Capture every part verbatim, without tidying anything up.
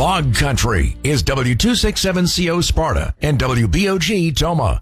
Fog Country is W two sixty-seven C O Sparta and W B O G Toma.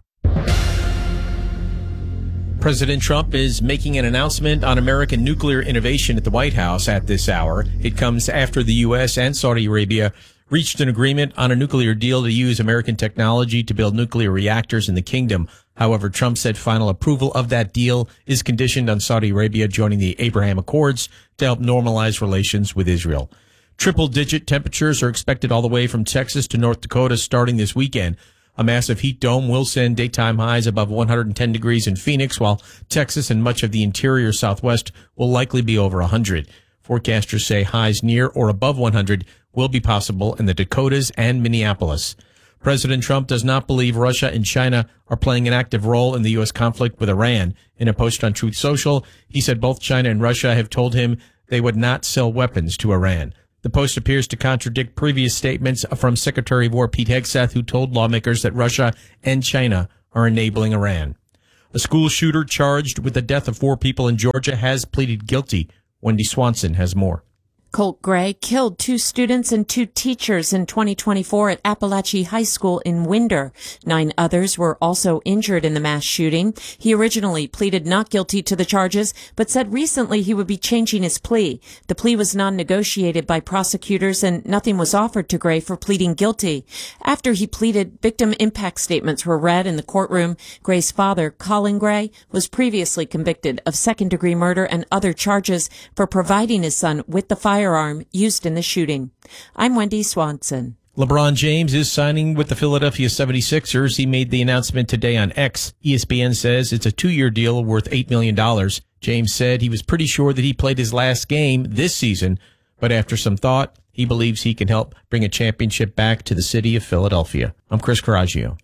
President Trump is making an announcement on American nuclear innovation at the White House at this hour. It comes after the U S and Saudi Arabia reached an agreement on a nuclear deal to use American technology to build nuclear reactors in the kingdom. However, Trump said final approval of that deal is conditioned on Saudi Arabia joining the Abraham Accords to help normalize relations with Israel. Triple-digit temperatures are expected all the way from Texas to North Dakota starting this weekend. A massive heat dome will send daytime highs above one hundred ten degrees in Phoenix, while Texas and much of the interior Southwest will likely be over one hundred. Forecasters say highs near or above one hundred will be possible in the Dakotas and Minneapolis. President Trump does not believe Russia and China are playing an active role in the U S conflict with Iran. In a post on Truth Social, he said both China and Russia have told him they would not sell weapons to Iran. The post appears to contradict previous statements from Secretary of War Pete Hegseth, who told lawmakers that Russia and China are enabling Iran. A school shooter charged with the death of four people in Georgia has pleaded guilty. Wendy Swanson has more. Colt Gray killed two students and two teachers in twenty twenty-four at Appalachian High School in Winder. Nine others were also injured in the mass shooting. He originally pleaded not guilty to the charges, but said recently he would be changing his plea. The plea was non-negotiated by prosecutors and nothing was offered to Gray for pleading guilty. After he pleaded, victim impact statements were read in the courtroom. Gray's father, Colin Gray, was previously convicted of second-degree murder and other charges for providing his son with the firearm firearm used in the shooting. I'm Wendy Swanson. LeBron James is signing with the Philadelphia seventy-sixers. He made the announcement today on X. E S P N says it's a two-year deal worth eight million dollars. James said he was pretty sure that he played his last game this season, but after some thought, he believes he can help bring a championship back to the city of Philadelphia. I'm Chris Coraggio.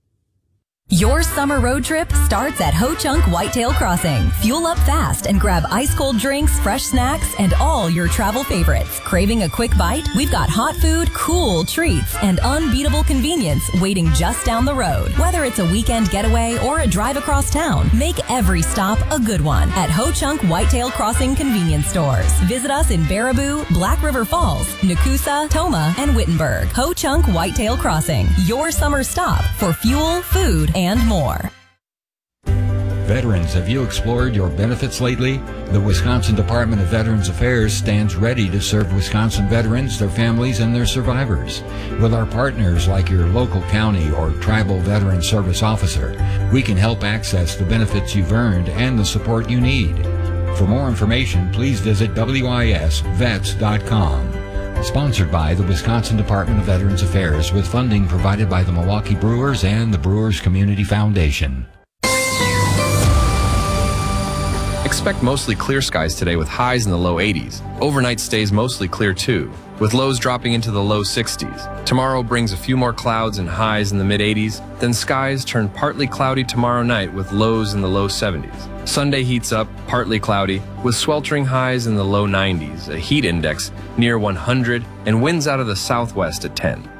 Your summer road trip starts at Ho Chunk Whitetail Crossing. Fuel up fast and grab ice-cold drinks, fresh snacks, and all your travel favorites. Craving a quick bite? We've got hot food, cool treats, and unbeatable convenience waiting just down the road. Whether it's a weekend getaway or a drive across town, make every stop a good one at Ho Chunk Whitetail Crossing convenience stores. Visit us in Baraboo, Black River Falls, Nakusa, Toma, and Wittenberg. Ho Chunk Whitetail Crossing, your summer stop for fuel, food, and more. Veterans, have you explored your benefits lately? The Wisconsin Department of Veterans Affairs stands ready to serve Wisconsin veterans, their families, and their survivors. With our partners like your local county or tribal veteran service officer, we can help access the benefits you've earned and the support you need. For more information, please visit W I S vets dot com. Sponsored by the Wisconsin Department of Veterans Affairs with funding provided by the Milwaukee Brewers and the Brewers Community Foundation. Expect mostly clear skies today with highs in the low eighties. Overnight stays mostly clear too, with lows dropping into the low sixties. Tomorrow brings a few more clouds and highs in the mid eighties, then skies turn partly cloudy tomorrow night with lows in the low seventies. Sunday heats up, partly cloudy, with sweltering highs in the low nineties, a heat index near one hundred, and winds out of the southwest at ten.